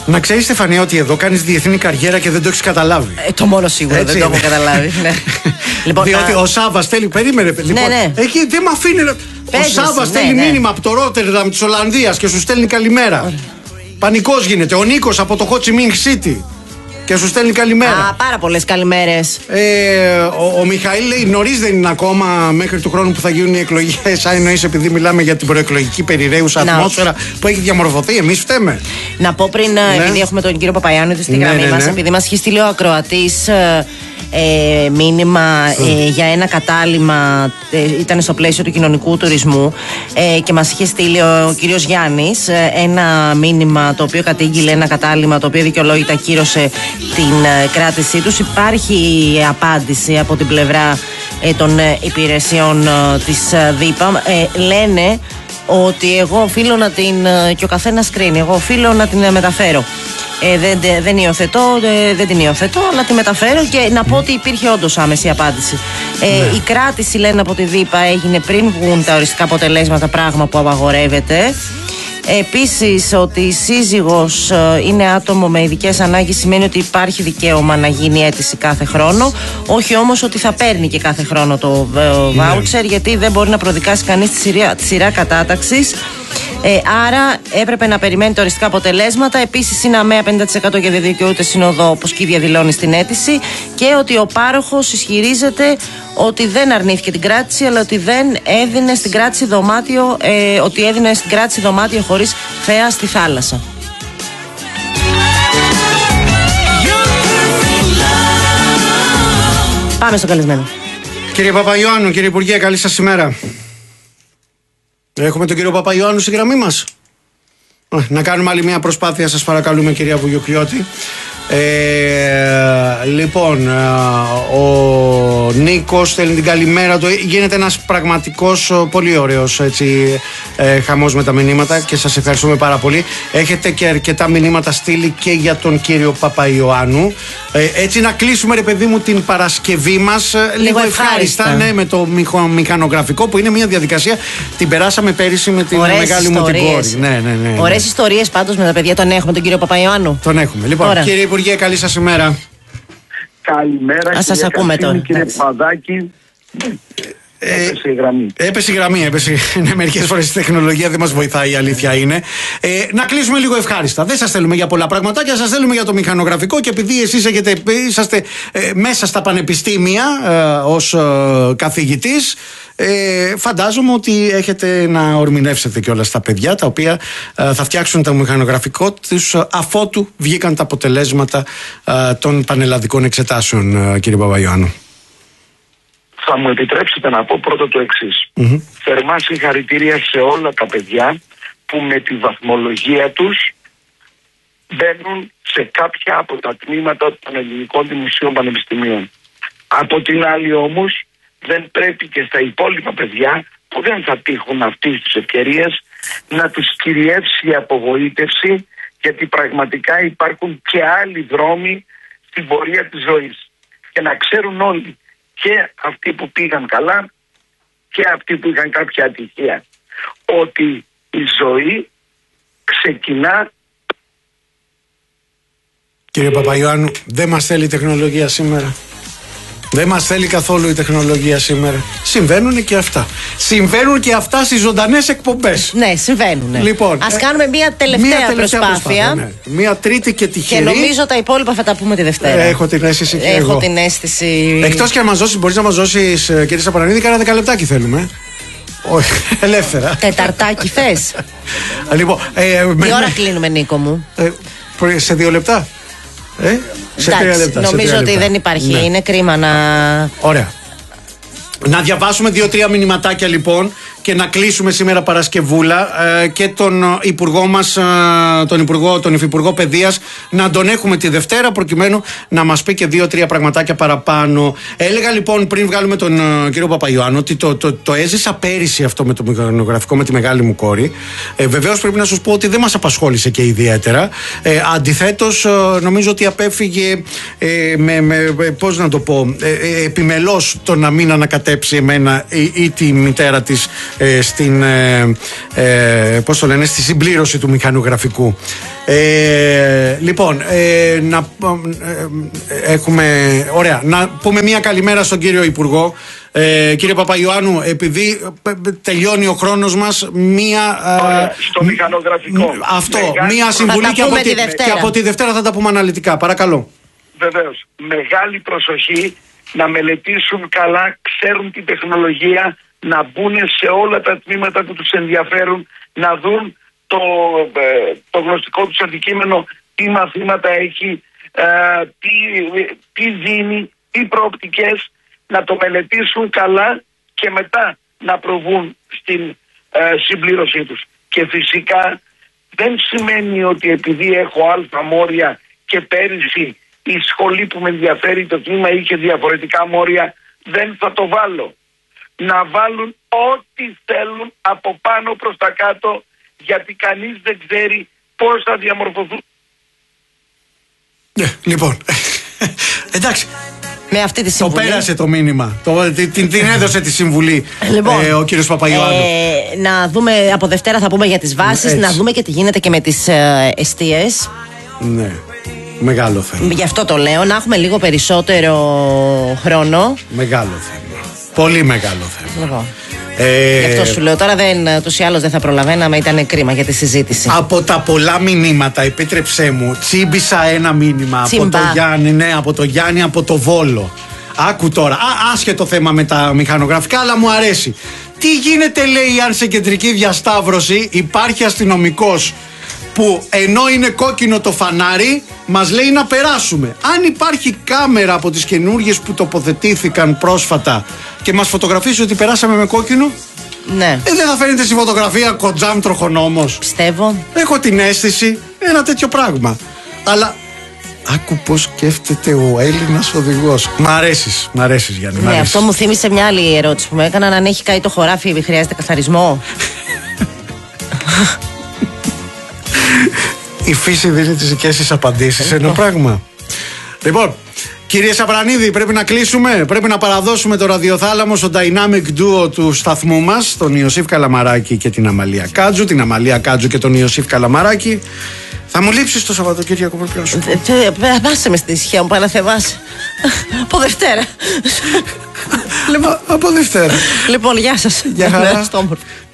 Να ξέρεις, Στεφανία, ότι εδώ κάνεις διεθνή καριέρα και δεν το έχεις καταλάβει. Το μόνο σίγουρο δεν το έχω καταλάβει. Ναι. Λοιπόν, διότι ο Σάββας στέλνει. Περίμενε. Λοιπόν, ναι. Εκεί δεν με αφήνει. Ο Σάββας στέλνει μήνυμα από το Ρότερνταμ της Ολλανδίας και σου στέλνει καλημέρα. Πανικός γίνεται. Ο Νίκος από το Χοτσιμίνγκ Σίτι και σου στέλνει καλημέρα. Πάρα πολλές καλημέρες. Ο Μιχαήλ λέει: νωρίς δεν είναι ακόμα μέχρι του χρόνου που θα γίνουν οι εκλογές. Αν εννοείς επειδή μιλάμε για την προεκλογική περιραίουσα ατμόσφαιρα που έχει διαμορφωθεί, εμείς φταίμε. Να πω πριν, επειδή έχουμε τον κύριο Παπαϊάννου στη γραμμή μας, επειδή μας έχει στείλει ο ακροατής μήνυμα για ένα κατάλημα, ήταν στο πλαίσιο του κοινωνικού τουρισμού, και μας είχε στείλει ο κύριος Γιάννης ένα μήνυμα το οποίο κατήγγειλε ένα κατάλημα το οποίο δικαιολόγητα κύρωσε την κράτησή τους. Υπάρχει απάντηση από την πλευρά των υπηρεσιών της ΔΥΠΑ. Λένε ότι εγώ οφείλω να την, και ο καθένας κρίνει, εγώ οφείλω να την μεταφέρω. Δεν την υιοθετώ, αλλά τη μεταφέρω, και να πω ότι υπήρχε όντως άμεση απάντηση. Η κράτηση, λένε από τη ΔΥΠΑ, έγινε πριν βγουν τα οριστικά αποτελέσματα, πράγμα που απαγορεύεται. Επίσης, ότι η σύζυγος είναι άτομο με ειδικές ανάγκες σημαίνει ότι υπάρχει δικαίωμα να γίνει αίτηση κάθε χρόνο. Όχι όμως ότι θα παίρνει και κάθε χρόνο το βάουτσερ, γιατί δεν μπορεί να προδικάσει κανείς τη σειρά κατάταξης. Άρα έπρεπε να περιμένει τα οριστικά αποτελέσματα. Επίσης είναι αμαία 50% και δεν δικαιούται συνοδό, όπως και διαδηλώνει στην αίτηση. Και ότι ο πάροχος ισχυρίζεται ότι δεν αρνήθηκε την κράτηση, αλλά ότι δεν έδινε στην κράτηση δωμάτιο, ότι έδινε στην κράτηση δωμάτιο χωρίς θέα στη θάλασσα. Πάμε στο καλεσμένο. Κύριε Παπαϊωάννου, κύριε Υπουργέ, καλή σας ημέρα. Έχουμε τον κύριο Παπαϊωάννου στη γραμμή μας. Να κάνουμε άλλη μια προσπάθεια, σας παρακαλούμε, κυρία Βουγιουκλιώτη. Λοιπόν, ο Νίκος στέλνει την καλημέρα του. Γίνεται ένας πραγματικός πολύ ωραίος χαμός με τα μηνύματα και σας ευχαριστούμε πάρα πολύ. Έχετε και αρκετά μηνύματα στείλει και για τον κύριο Παπαϊωάννου. Έτσι να κλείσουμε, ρε παιδί μου, την Παρασκευή μας λίγο ευχάριστα, ναι, με το μηχανογραφικό, που είναι μια διαδικασία. Την περάσαμε πέρυσι με την μεγάλη μου την κόρη. Ναι. Ωραίες ιστορίες πάντως με τα παιδιά. Τον έχουμε τον κύριο Παπαϊωάννου. Τον έχουμε. Λοιπόν, κύριε Υπουργέ, καλή σας ημέρα. Καλημέρα. Σας ακούμε τώρα. Κύριε Παδάκη. Έπεσε η γραμμή. Έπεσε η γραμμή. Ναι, μερικές φορές η τεχνολογία δεν μας βοηθάει, η αλήθεια είναι. Να κλείσουμε λίγο ευχάριστα. Δεν σας θέλουμε για πολλά πραγματάκια, σας θέλουμε για το μηχανογραφικό, και επειδή εσείς είσαστε μέσα στα πανεπιστήμια ως καθηγητής, φαντάζομαι ότι έχετε να ορμηνεύσετε και όλα στα παιδιά τα οποία θα φτιάξουν το μηχανογραφικό τους αφότου βγήκαν τα αποτελέσματα των πανελλαδικών εξετάσεων, κύριε Παπαϊωάννου. Θα μου επιτρέψετε να πω πρώτα το εξής. Θερμά συγχαρητήρια σε όλα τα παιδιά που με τη βαθμολογία τους μπαίνουν σε κάποια από τα τμήματα των ελληνικών δημοσίων πανεπιστημίων. Από την άλλη όμως, δεν πρέπει και στα υπόλοιπα παιδιά που δεν θα τύχουν αυτής της ευκαιρίας να τους κυριεύσει η απογοήτευση, γιατί πραγματικά υπάρχουν και άλλοι δρόμοι στην πορεία της ζωής. Και να ξέρουν όλοι, και αυτοί που πήγαν καλά και αυτοί που είχαν κάποια ατυχία, ότι η ζωή ξεκινά. Κύριε Παπαϊωάννου, δεν μας θέλει η τεχνολογία σήμερα. Δεν μας θέλει καθόλου η τεχνολογία σήμερα. Συμβαίνουν και αυτά. Συμβαίνουν και αυτά στις ζωντανές εκπομπές. Ναι, συμβαίνουν. Λοιπόν, ας κάνουμε μια τελευταία προσπάθεια. Ναι. Μια τρίτη και τυχερή. Και νομίζω τα υπόλοιπα θα τα πούμε τη Δευτέρα. Έχω την αίσθηση και εγώ. Την αίσθηση. Εκτός και αν μας δώσεις, μπορείς να μας δώσεις, κύριε Σαπαρανίδη, κάνα 10 λεπτάκι θέλουμε. Όχι, ελεύθερα. Τεταρτάκι θες? Λοιπόν, τι ώρα κλείνουμε, Νίκο μου? Σε 2 λεπτά. Σε 3 λεπτά. Νομίζω ότι δεν υπάρχει. Ναι. Είναι κρίμα να. Ωραία. Να διαβάσουμε 2-3 μηνυματάκια λοιπόν και να κλείσουμε σήμερα Παρασκευούλα, και τον υπουργό μας, τον υφυπουργό παιδείας, να τον έχουμε τη Δευτέρα προκειμένου να μας πει και 2-3 πραγματάκια παραπάνω. Έλεγα λοιπόν πριν βγάλουμε τον κύριο Παπαϊωάννου ότι το έζησα πέρυσι αυτό με το μηχανογραφικό με τη μεγάλη μου κόρη. Βεβαίως πρέπει να σας πω ότι δεν μας απασχόλησε και ιδιαίτερα. Αντιθέτως νομίζω ότι απέφυγε πώς να το πω, επιμελώς το να μην ανακατέψει εμένα ή τη μητέρα της στην πώς το λένε, στη συμπλήρωση του μηχανογραφικού. Λοιπόν, ωραία, να πούμε μια καλημέρα στον κύριο Υπουργό. Κύριε Παπαϊωάννου, επειδή τελειώνει ο χρόνος μας, στο μηχανογραφικό. Μία συμβουλή και από τη Δευτέρα θα τα πούμε αναλυτικά. Παρακαλώ. Βεβαίως. Μεγάλη προσοχή, να μελετήσουν καλά, ξέρουν την τεχνολογία, να μπουν σε όλα τα τμήματα που τους ενδιαφέρουν, να δουν το γνωστικό τους αντικείμενο, τι μαθήματα έχει, τι δίνει, τι προοπτικές, να το μελετήσουν καλά και μετά να προβούν στην συμπλήρωσή τους. Και φυσικά δεν σημαίνει ότι επειδή έχω αλφα μόρια και πέρυσι η σχολή που με ενδιαφέρει, το τμήμα είχε διαφορετικά μόρια, δεν θα το βάλω. Να βάλουν ό,τι θέλουν από πάνω προς τα κάτω, γιατί κανείς δεν ξέρει πώς θα διαμορφωθούν. Λοιπόν, εντάξει. Με αυτή τη συμβουλή. Το πέρασε το μήνυμα. Την έδωσε τη συμβουλή ο κύριος Παπαϊωάννου. Να δούμε, από Δευτέρα θα πούμε για τις βάσεις, να δούμε και τι γίνεται και με τις εστίες. Ναι. Μεγάλο θέμα. Γι' αυτό το λέω, να έχουμε λίγο περισσότερο χρόνο. Μεγάλο θέμα. Πολύ μεγάλο θέμα. Λοιπόν. Γι' αυτό σου λέω, τώρα ούτως ή άλλως δεν θα προλαβαίναμε, ήταν κρίμα για τη συζήτηση. Από τα πολλά μηνύματα, επίτρεψέ μου, τσίμπησα ένα μήνυμα από το Γιάννη, από το Γιάννη από το Βόλο. Άκου τώρα, άσχετο θέμα με τα μηχανογραφικά, αλλά μου αρέσει. Τι γίνεται, λέει, αν σε κεντρική διασταύρωση υπάρχει αστυνομικός που ενώ είναι κόκκινο το φανάρι, μας λέει να περάσουμε. Αν υπάρχει κάμερα από τις καινούργιες που τοποθετήθηκαν πρόσφατα και μας φωτογραφίσει ότι περάσαμε με κόκκινο, ναι. Δεν θα φαίνεται στη φωτογραφία κοντζάμ τροχονόμος. Πιστεύω. Έχω την αίσθηση ένα τέτοιο πράγμα. Αλλά άκου πως σκέφτεται ο Έλληνας οδηγός. Μ' αρέσεις Γιάννη. Ναι, αυτό μου θύμισε μια άλλη ερώτηση που μου έκαναν, αν έχει καεί το χωράφι, χρειάζεται καθαρισμό. Η φύση δίνει τις δικές της απαντήσεις, ένα πράγμα. Λοιπόν, κύριε Σαπρανίδη, πρέπει να κλείσουμε. Πρέπει να παραδώσουμε το ραδιοθάλαμο στο dynamic duo του σταθμού μας, τον Ιωσήφ Καλαμαράκη και την Αμαλία Κάτζου. Την Αμαλία Κάτζου και τον Ιωσήφ Καλαμαράκη. Θα μου λείψεις το Σαββατοκύριακο, πρέπει να σου πω. Πάσε με στη ησυχία μου, Παναθεμάς. Από Δευτέρα. Από Δευτέρα. Λοιπόν, γεια σας. Γεια χαρά.